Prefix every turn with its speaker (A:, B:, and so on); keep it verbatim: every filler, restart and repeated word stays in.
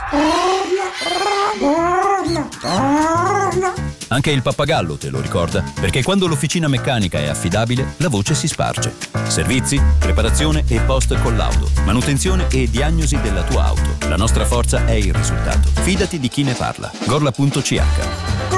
A: Anche il pappagallo te lo ricorda, perché quando l'officina meccanica è affidabile, la voce si sparge. Servizi, preparazione e post collaudo, manutenzione e diagnosi della tua auto. La nostra forza è il risultato. Fidati di chi ne parla. Gorla punto c h.